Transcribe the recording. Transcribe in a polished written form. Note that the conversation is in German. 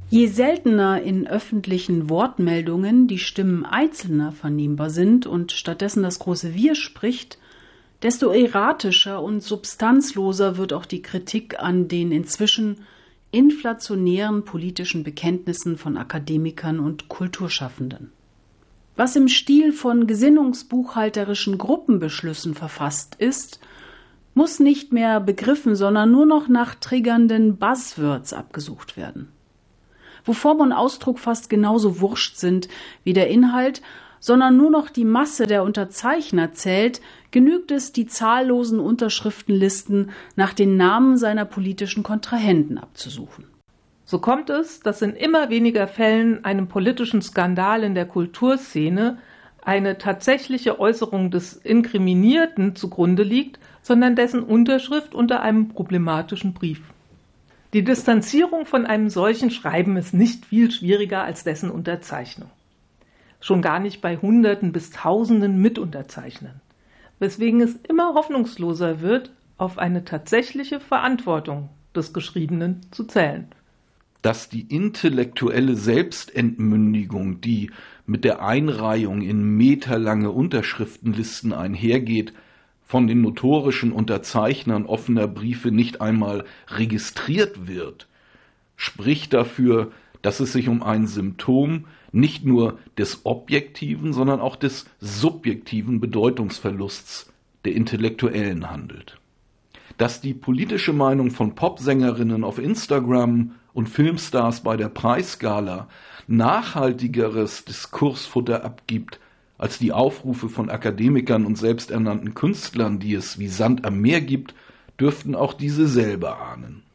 Je seltener in öffentlichen Wortmeldungen die Stimmen Einzelner vernehmbar sind und stattdessen das große Wir spricht, desto erratischer und substanzloser wird auch die Kritik an den inzwischen inflationären politischen Bekenntnissen von Akademikern und Kulturschaffenden. Was im Stil von gesinnungsbuchhalterischen Gruppenbeschlüssen verfasst ist, muss nicht mehr begriffen, sondern nur noch nach triggernden Buzzwords abgesucht werden. Wo Form und Ausdruck fast genauso wurscht sind wie der Inhalt, sondern nur noch die Masse der Unterzeichner zählt, genügt es, die zahllosen Unterschriftenlisten nach den Namen seiner politischen Kontrahenten abzusuchen. So kommt es, dass in immer weniger Fällen einem politischen Skandal in der Kulturszene eine tatsächliche Äußerung des Inkriminierten zugrunde liegt, sondern dessen Unterschrift unter einem problematischen Brief. Die Distanzierung von einem solchen Schreiben ist nicht viel schwieriger als dessen Unterzeichnung. Schon gar nicht bei Hunderten bis Tausenden Mitunterzeichnern, weswegen es immer hoffnungsloser wird, auf eine tatsächliche Verantwortung des Geschriebenen zu zählen. Dass die intellektuelle Selbstentmündigung, die mit der Einreihung in meterlange Unterschriftenlisten einhergeht, von den notorischen Unterzeichnern offener Briefe nicht einmal registriert wird, spricht dafür, dass es sich um ein Symptom nicht nur des objektiven, sondern auch des subjektiven Bedeutungsverlusts der Intellektuellen handelt. Dass die politische Meinung von Popsängerinnen auf Instagram und Filmstars bei der Preisgala nachhaltigeres Diskursfutter abgibt als die Aufrufe von Akademikern und selbsternannten Künstlern, die es wie Sand am Meer gibt, dürften auch diese selber ahnen.